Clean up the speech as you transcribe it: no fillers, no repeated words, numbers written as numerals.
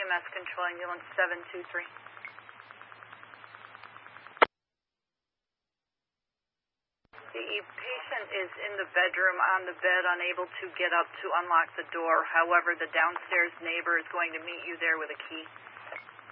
EMS Control Ambulance 723. The patient is in the bedroom on the bed, unable to get up to unlock the door. However, the downstairs neighbor is going to meet you there with a key.